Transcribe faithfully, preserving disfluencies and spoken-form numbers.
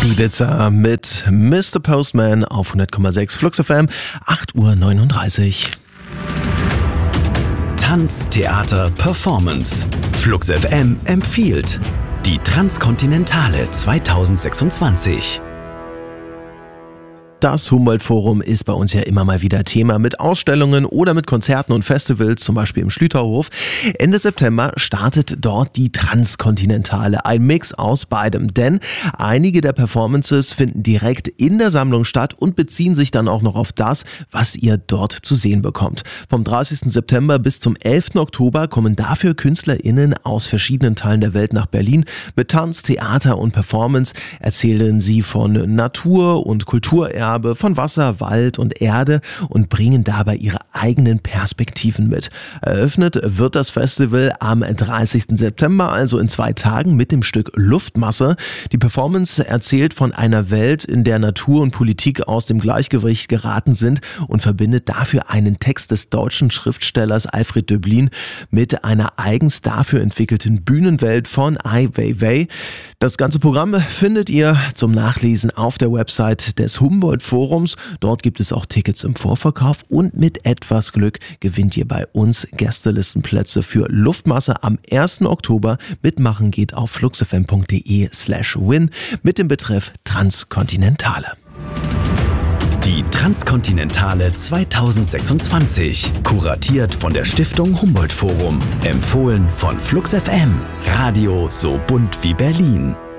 Ibiza mit Mister Postman auf hundert Komma sechs Flux F M, acht Uhr neununddreißig. Tanz, Theater, Performance. Flux F M empfiehlt die Transkontinentale zweitausendsechsundzwanzig. Das Humboldt-Forum ist bei uns ja immer mal wieder Thema mit Ausstellungen oder mit Konzerten und Festivals, zum Beispiel im Schlüterhof. Ende September startet dort die Transkontinentale, ein Mix aus beidem, denn einige der Performances finden direkt in der Sammlung statt und beziehen sich dann auch noch auf das, was ihr dort zu sehen bekommt. Vom dreißigsten September bis zum elften Oktober kommen dafür KünstlerInnen aus verschiedenen Teilen der Welt nach Berlin. Mit Tanz, Theater und Performance erzählen sie von Natur und Kulturerbe, von Wasser, Wald und Erde und bringen dabei ihre eigenen Perspektiven mit. Eröffnet wird das Festival am dreißigsten September, also in zwei Tagen, mit dem Stück Luftmasse. Die Performance erzählt von einer Welt, in der Natur und Politik aus dem Gleichgewicht geraten sind und verbindet dafür einen Text des deutschen Schriftstellers Alfred Döblin mit einer eigens dafür entwickelten Bühnenwelt von Ai Weiwei. Das ganze Programm findet ihr zum Nachlesen auf der Website des Humboldt-Forums. Dort gibt es auch Tickets im Vorverkauf und mit etwas Glück gewinnt ihr bei uns Gästelistenplätze für Luftmasse am ersten Oktober. Mitmachen geht auf fluxfm.de slash win mit dem Betreff Transkontinentale. Die Transkontinentale zweitausendsechsundzwanzig, kuratiert von der Stiftung Humboldt Forum, empfohlen von Flux F M, Radio so bunt wie Berlin.